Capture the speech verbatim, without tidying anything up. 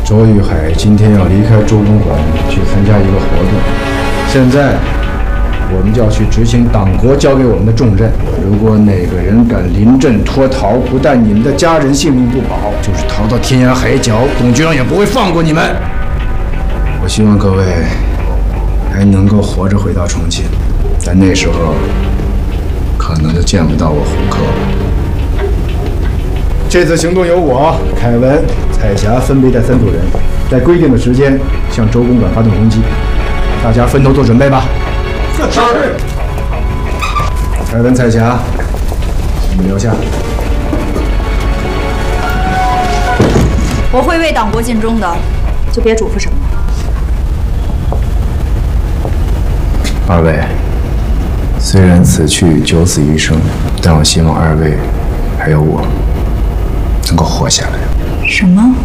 卓玉海今天要离开周公馆去参加一个活动，现在我们就要去执行党国交给我们的重任。如果哪个人敢临阵脱逃，不但你们的家人性命不保，就是逃到天涯海角，董局长也不会放过你们。我希望各位还能够活着回到重庆，但那时候可能就见不到我胡克了。这次行动由我、凯文、彩霞分别带三组人，在规定的时间向周公馆发动攻击，大家分头做准备吧。是。凯文、彩霞，你们留下。 我会为党国尽忠的，就别嘱咐什么了。 二位，虽然此去九死一生，但我希望二位还有我能够活下来。 什么？